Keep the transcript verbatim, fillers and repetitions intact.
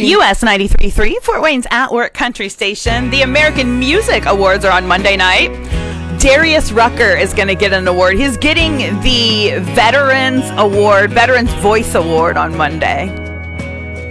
U S ninety-three point three, Fort Wayne's At Work Country Station. The American Music Awards are on Monday night. Darius Rucker is going to get an award. He's getting the Veterans Award, Veterans Voice Award on Monday.